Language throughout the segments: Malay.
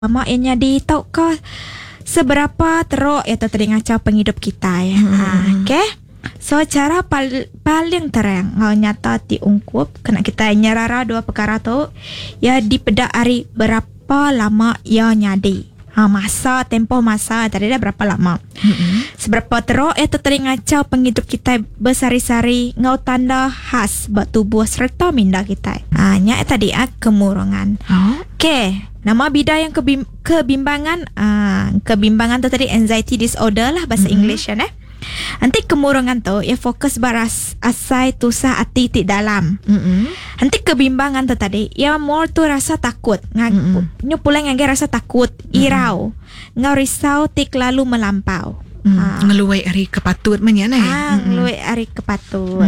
Mak yang jadi tahu kau seberapa teruk ya teringacau penghidup kita ya. Okay. So cara paling terang ngau nyata diungkup kena kita nyerara dua perkara tu ya dipedak hari berapa lama ya nyadi. Tempoh masa tadi dah berapa lama. Seberapa teruk ya teringacau penghidup kita bersari-sari ngau tanda khas buat tubuh serta minda kita. Nya tadi kemurungan. Okay. Nama bidang yang kebimbangan kebimbangan tu tadi anxiety disorder lah bahasa English ya. Nanti kemurungan tu ya fokus baras asai tusah hati ti dalam. Nanti kebimbangan tu tadi ya more tu rasa takut. Nyu pulang ngage rasa takut, irau. Ngau risau tik lalu melampau. Ngeluai hari kepatut menyana ya. Ngeluai hari kepatut.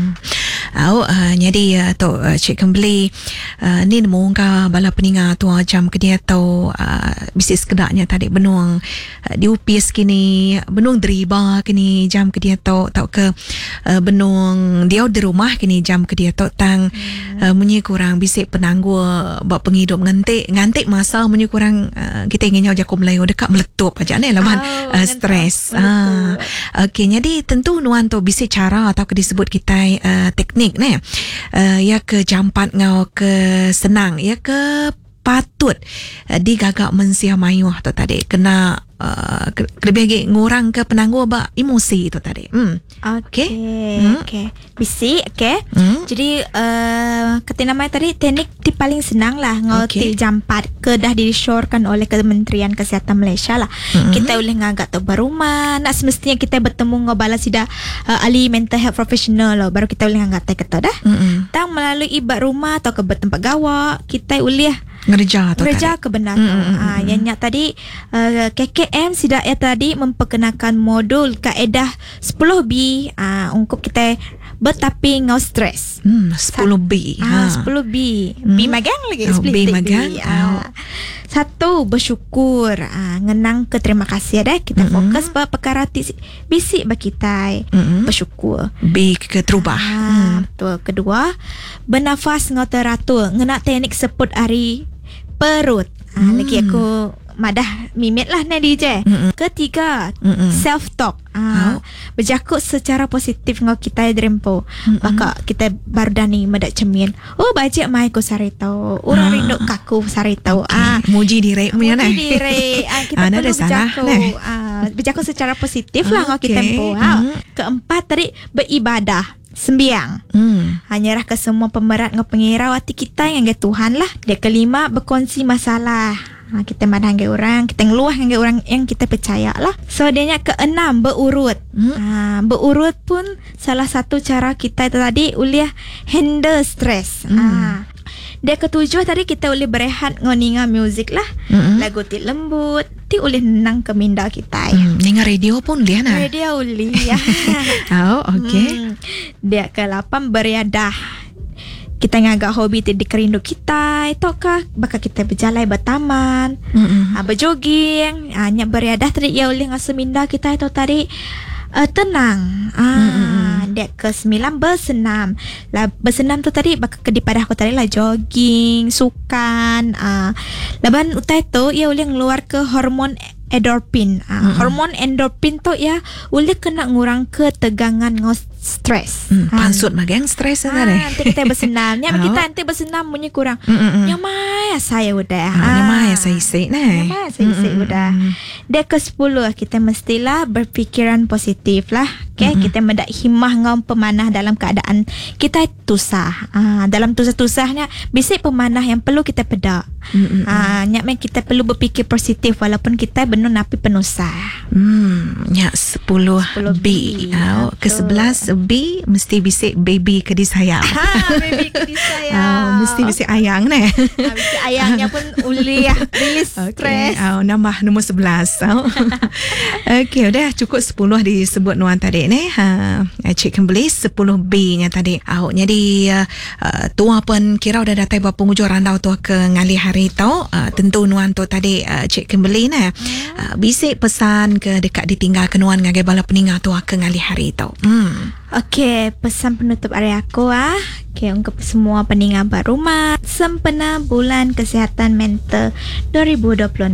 Jadi tu cik kembali ni nemu ka bala peninga tu jam ke dia tu bisnis kedaknya tadi benuang diupis kini benuang deriba kini jam ke dia tu tau ke benuang dia di rumah kini jam ke dia tu tang munyi kurang bisik penanggu buat penghidup ngantik masa munyi kurang kita ingin jakom lain dekat meletup aja ni lawan stres. Okey, jadi tentu nuan tu bisik cara atau ke disebut kita teknik ni ya ke jampat ngau ke senang ya ke patut digagak mensia mayuh tu tadi kena lebih ngurang ke penangguh ba emosi tu tadi. Okay. Bisi, okay. Jadi kata namanya tadi teknik ti paling senang lah ngau ti jampat ke dah disyorkan oleh Kementerian Kesihatan Malaysia lah. Kita boleh ngagak tu berumah nak semestinya kita bertemu ngau bala sida ahli mental health professional lah baru kita boleh ngagak tai kata dah. Tang melalui ibat rumah atau ke tempat gawak kita boleh ngerja ke benar tu. Yang nyak tadi KKM sidak ya tadi memperkenalkan modul kaedah 10B untuk kita bertapi ngau stres. 10B. 10B. B magang lagi. B magang. Satu, bersyukur. Ngenang ke terima kasih dah. Kita fokus pada perkara bisik bagi kita. Bersyukur. B ke terubah. Betul. Kedua, bernafas ngau teratur. Ngenak teknik seput hari perut. Lagi aku madah mimit lah ni DJ. Ketiga, self-talk. Berjakut secara positif ngau kita drempo. Maka kita baru dani medak cermin. Oh, bajak mai ko sari tau. Orang rindu kaku sari tau. Muji diri punya nah. Muji diri. Kita perlu berjakut. Berjakut secara positif lah ngau kita tempo. Keempat tadi beribadah. Sembiang. Hanyarah ke semua pemerat ngau pengirau hati kita yang ke Tuhan lah. Dia kelima, berkongsi masalah. Kita madang ke orang, kita ngeluah ke orang yang kita percaya lah. So dia keenam, berurut. Berurut pun salah satu cara kita tadi uliah handle stres. Dia ketujuh tadi kita boleh berehat ngoninga muzik lah. Lagu ti lembut ti boleh nenang ke minda kita. Dengar radio pun lihat nah. Radio boleh ya. Okay. Dia ke-8 beriadah. Kita ngagak hobi ti dikerindu kita. Itu kah bakal kita berjalan bertaman, berjoging, nyak beriadah tadi ya boleh ngasa minda kita itu tadi tenang. Dia ke-9 bersenam. Lah bersenam tu tadi bakal daripada aku tadi lah jogging, sukan. Laban utai tu ia boleh ngeluar ke hormon endorfin. Hormon endorfin tu ya boleh kena ngurang ketegangan ngau stres. Pansut magang stres nanti kita bersenam. Kita nanti bersenam punya kurang. Nyamai saya udah. Nyamai saya isi nah. Nyamai saya isi udah. Dia ke-10 kita mestilah berfikiran positif lah. Okay, kita mendak himmah ngau pemanah dalam keadaan kita tusah. Dalam tusah-tusahnya bisik pemanah yang perlu kita pedak. Nyakmen kita perlu berfikir positif walaupun kita benar napi penusah. Nyak 10B. Ke-11 B mesti bisik baby ke disayang. Baby ke disayang. Mesti bisik ayang nah. Bisik ayangnya pun uli rilis stres. Nambah nombor 11. Okey, udah cukup 10 disebut nuan tadi. tadi ni Cik Kimberly 10B nya tadi jadi tua pun kira udah datang buat penghujung randau tu ke ngali hari tau. Tentu nuan tu tadi Cik Kimberly ni bisik pesan ke dekat ditinggal ke nuan ngagai bala peninga tu ke ngali hari tau. Okey, pesan penutup hari aku Okey, untuk semua peninga berumah, sempena Bulan Kesihatan Mental 2026.